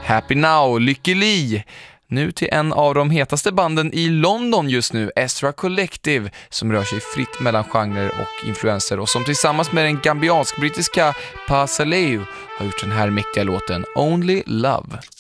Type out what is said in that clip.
Happy Now, Lykkeli. Nu till en av de hetaste banden i London just nu, Ezra Collective, som rör sig fritt mellan genrer och influenser och som tillsammans med den gambiansk-brittiska Pa Salehu har gjort den här mäktiga låten Only Love.